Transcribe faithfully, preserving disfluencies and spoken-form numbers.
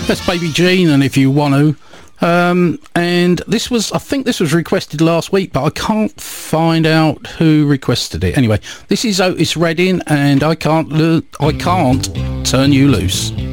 That's Baby Jean, and If You Want To. Um, and this was, I think this was requested last week, but I can't find out who requested it. Anyway, this is Otis Redding, and I can't, lo- I can't turn you loose.